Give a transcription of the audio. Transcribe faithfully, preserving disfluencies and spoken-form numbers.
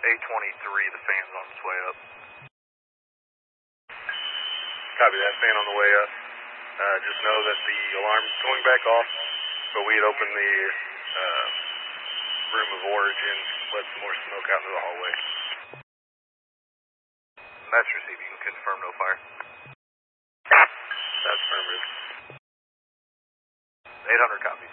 eight twenty-three, the fan's on its way up. Copy that, fan on the way up. Uh, just know that the alarm's going back off, but we had opened the uh, room of origin, let some more smoke out into the hallway. That's received. You can confirm no fire. That's affirmative. eight hundred copies.